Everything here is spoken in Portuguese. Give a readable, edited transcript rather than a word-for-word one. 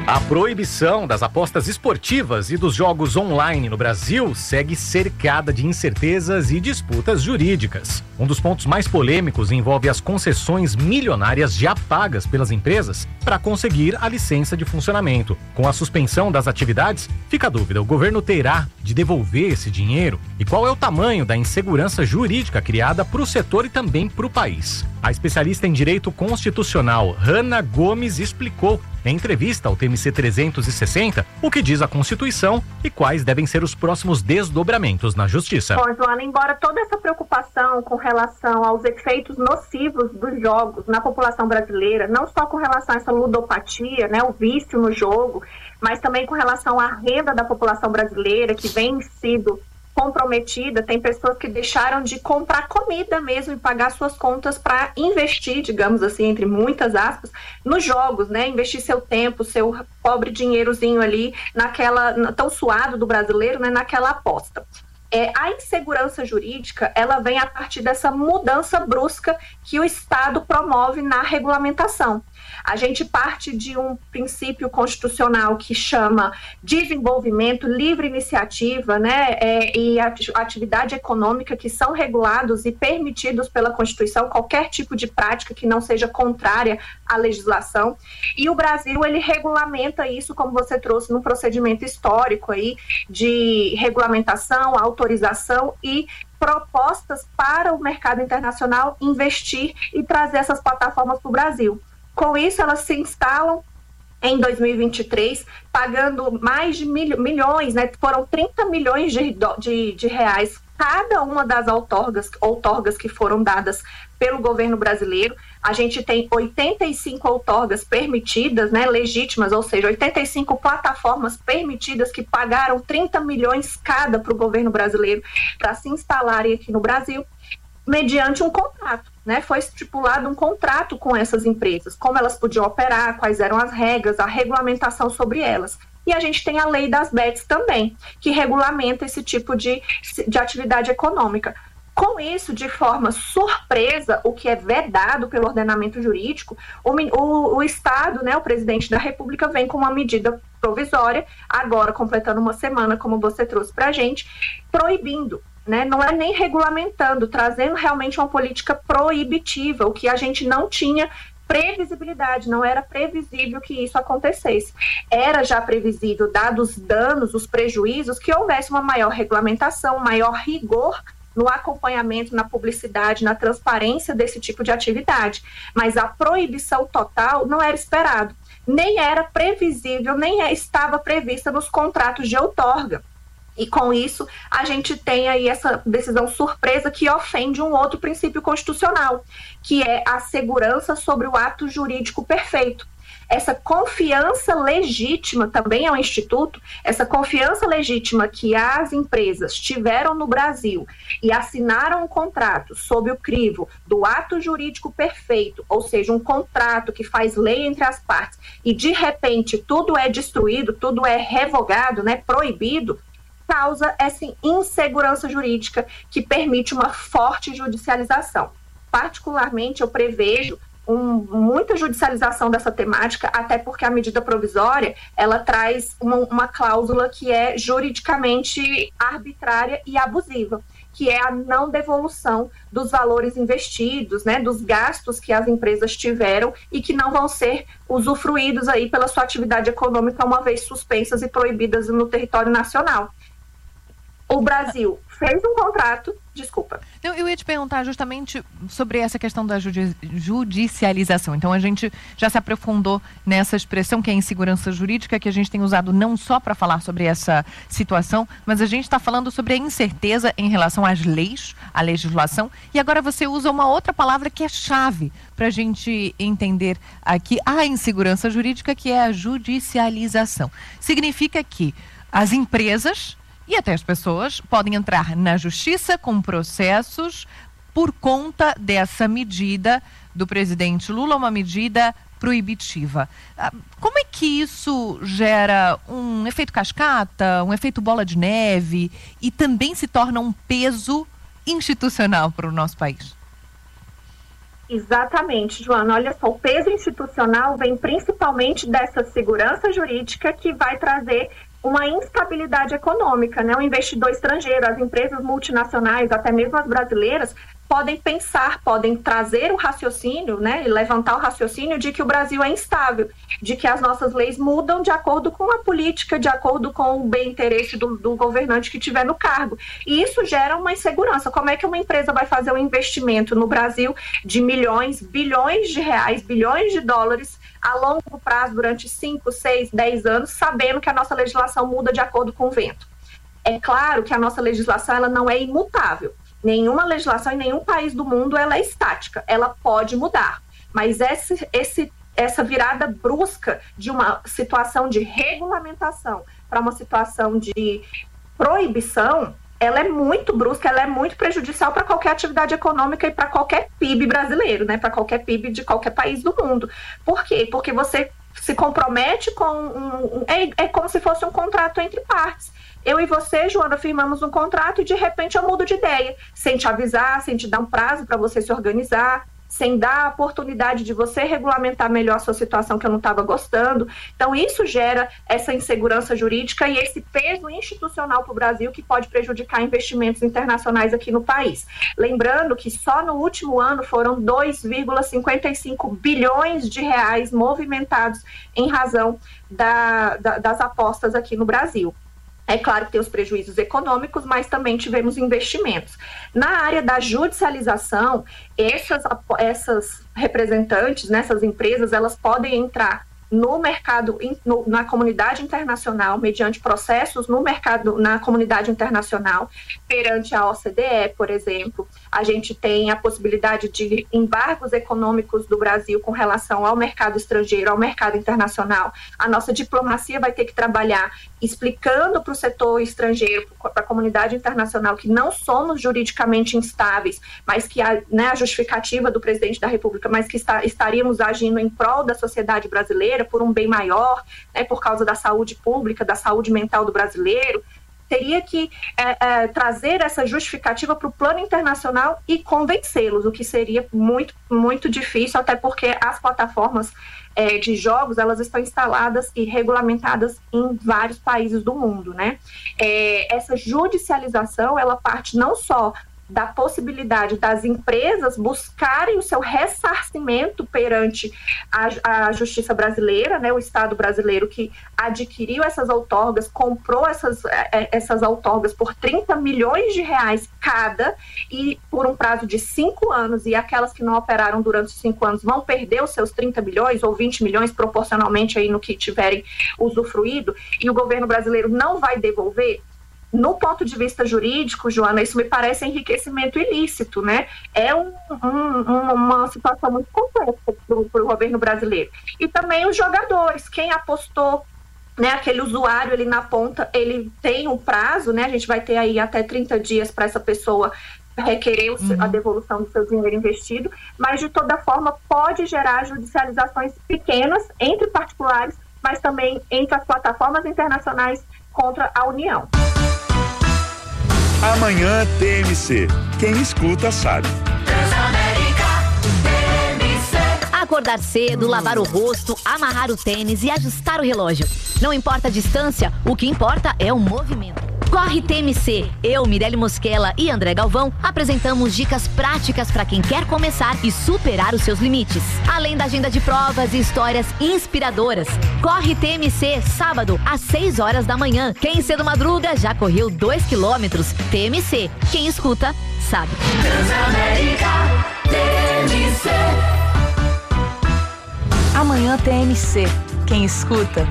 A proibição das apostas esportivas e dos jogos online no Brasil segue cercada de incertezas e disputas jurídicas. Um dos pontos mais polêmicos envolve as concessões milionárias já pagas pelas empresas para conseguir a licença de funcionamento. Com a suspensão das atividades, fica a dúvida: o governo terá de devolver esse dinheiro? E qual é o tamanho da insegurança jurídica criada para o setor e também para o país? A especialista em direito constitucional Hanna Gomes explicou em entrevista ao TMC 360 o que diz a Constituição e quais devem ser os próximos desdobramentos na Justiça. Bom, Joana, embora toda essa preocupação com relação aos efeitos nocivos dos jogos na população brasileira, não só com relação a essa ludopatia, né, o vício no jogo, mas também com relação à renda da população brasileira, que vem sido comprometida, tem pessoas que deixaram de comprar comida mesmo e pagar suas contas para investir, digamos assim, entre muitas aspas, nos jogos, né? Investir seu tempo, seu pobre dinheirozinho ali naquela, tão suado do brasileiro, né? Naquela aposta. A insegurança jurídica, ela vem a partir dessa mudança brusca que o Estado promove na regulamentação. A gente parte de um princípio constitucional que chama desenvolvimento, livre iniciativa, né, e atividade econômica, que são regulados e permitidos pela Constituição, qualquer tipo de prática que não seja contrária à legislação. E o Brasil, ele regulamenta isso, como você trouxe, num procedimento histórico aí de regulamentação, autorização e propostas para o mercado internacional investir e trazer essas plataformas para o Brasil. Com isso, elas se instalam em 2023, pagando mais de milhões, né? Foram 30 milhões de reais cada uma das outorgas que foram dadas pelo governo brasileiro. A gente tem 85 outorgas permitidas, né, legítimas, ou seja, 85 plataformas permitidas que pagaram 30 milhões cada para o governo brasileiro para se instalarem aqui no Brasil, mediante um contrato, né? Foi estipulado um contrato com essas empresas, como elas podiam operar, quais eram as regras, a regulamentação sobre elas. E a gente tem a lei das bets também, que regulamenta esse tipo de atividade econômica. Com isso, de forma surpresa, o que é vedado pelo ordenamento jurídico, o Estado, né, o presidente da República, vem com uma medida provisória, agora completando uma semana, como você trouxe para a gente, proibindo, né, não é nem regulamentando, trazendo realmente uma política proibitiva, o que a gente não tinha previsibilidade, não era previsível que isso acontecesse. Era já previsível, dados os danos, os prejuízos, que houvesse uma maior regulamentação, maior rigor no acompanhamento, na publicidade, na transparência desse tipo de atividade. Mas a proibição total não era esperado, nem era previsível, nem estava prevista nos contratos de outorga. E com isso, a gente tem aí essa decisão surpresa que ofende um outro princípio constitucional, que é a segurança sobre o ato jurídico perfeito. Essa confiança legítima, também é um instituto, essa confiança legítima que as empresas tiveram no Brasil e assinaram um contrato sob o crivo do ato jurídico perfeito, ou seja, um contrato que faz lei entre as partes, e de repente tudo é destruído, tudo é revogado, né, proibido, causa essa insegurança jurídica que permite uma forte judicialização. Particularmente, eu prevejo muita judicialização dessa temática, até porque a medida provisória, ela traz uma cláusula que é juridicamente arbitrária e abusiva, que é a não devolução dos valores investidos, né, dos gastos que as empresas tiveram e que não vão ser usufruídos aí pela sua atividade econômica, uma vez suspensas e proibidas no território nacional. O Brasil fez um contrato, desculpa. Eu ia te perguntar justamente sobre essa questão da judicialização. Então, a gente já se aprofundou nessa expressão que é a insegurança jurídica, que a gente tem usado não só para falar sobre essa situação, mas a gente está falando sobre a incerteza em relação às leis, à legislação, e agora você usa uma outra palavra que é chave para a gente entender aqui a insegurança jurídica, que é a judicialização. Significa que as empresas e até as pessoas podem entrar na justiça com processos por conta dessa medida do presidente Lula, uma medida proibitiva. Como é que isso gera um efeito cascata, um efeito bola de neve e também se torna um peso institucional para o nosso país? Exatamente, Joana. Olha só, o peso institucional vem principalmente dessa segurança jurídica que vai trazer uma instabilidade econômica, né? O investidor estrangeiro, as empresas multinacionais, até mesmo as brasileiras, podem pensar, podem trazer o raciocínio, né, e levantar o raciocínio de que o Brasil é instável, de que as nossas leis mudam de acordo com a política, de acordo com o bem-interesse do governante que estiver no cargo. E isso gera uma insegurança. Como é que uma empresa vai fazer um investimento no Brasil de milhões, bilhões de reais, bilhões de dólares a longo prazo, durante 5, 6, 10 anos, sabendo que a nossa legislação muda de acordo com o vento? É claro que a nossa legislação ela não é imutável. Nenhuma legislação em nenhum país do mundo ela é estática, ela pode mudar. Mas essa virada brusca de uma situação de regulamentação para uma situação de proibição, ela é muito brusca, ela é muito prejudicial para qualquer atividade econômica e para qualquer PIB brasileiro, né? Para qualquer PIB de qualquer país do mundo. Por quê? Porque você se compromete com é como se fosse um contrato entre partes. Eu e você, Joana, firmamos um contrato e de repente eu mudo de ideia, sem te avisar, sem te dar um prazo para você se organizar, sem dar a oportunidade de você regulamentar melhor a sua situação que eu não estava gostando. Então isso gera essa insegurança jurídica e esse peso institucional para o Brasil que pode prejudicar investimentos internacionais aqui no país. Lembrando que só no último ano foram 2,55 bilhões de reais movimentados em razão das apostas aqui no Brasil. É claro que tem os prejuízos econômicos, mas também tivemos investimentos. Na área da judicialização, essas representantes, né, essas empresas, elas podem entrar no mercado, na comunidade internacional, mediante processos no mercado, na comunidade internacional, perante a OCDE, por exemplo. A gente tem a possibilidade de embargos econômicos do Brasil com relação ao mercado estrangeiro, ao mercado internacional. A nossa diplomacia vai ter que trabalhar explicando para o setor estrangeiro, para a comunidade internacional, que não somos juridicamente instáveis, mas que a justificativa do presidente da República, mas que estaríamos agindo em prol da sociedade brasileira, por um bem maior, né, por causa da saúde pública, da saúde mental do brasileiro. Teria que trazer essa justificativa para o plano internacional e convencê-los, o que seria muito, muito difícil, até porque as plataformas de jogos, elas estão instaladas e regulamentadas em vários países do mundo, né? Essa judicialização, ela parte não só da possibilidade das empresas buscarem o seu ressarcimento perante a justiça brasileira, né, o Estado brasileiro que adquiriu essas outorgas, comprou essas outorgas por 30 milhões de reais cada e por um prazo de 5 anos, e aquelas que não operaram durante os 5 anos vão perder os seus 30 milhões ou 20 milhões proporcionalmente aí no que tiverem usufruído, e o governo brasileiro não vai devolver. No ponto de vista jurídico, Joana, isso me parece enriquecimento ilícito, né? É uma situação muito complexa para o governo brasileiro. E também os jogadores, quem apostou, né, aquele usuário ali na ponta, ele tem um prazo, né? A gente vai ter aí até 30 dias para essa pessoa requerer a devolução do seu dinheiro investido, mas de toda forma pode gerar judicializações pequenas entre particulares, mas também entre as plataformas internacionais contra a União. Amanhã TMC. Quem escuta sabe. Acordar cedo, lavar o rosto, amarrar o tênis e ajustar o relógio. Não importa a distância, o que importa é o movimento. Corre TMC. Eu, Mirelle Mosquela e André Galvão apresentamos dicas práticas para quem quer começar e superar os seus limites. Além da agenda de provas e histórias inspiradoras. Corre TMC, sábado, às 6 horas da manhã. Quem cedo madruga já correu 2 quilômetros. TMC. Quem escuta, sabe. Transamérica, TMC. Amanhã TMC. Quem escuta,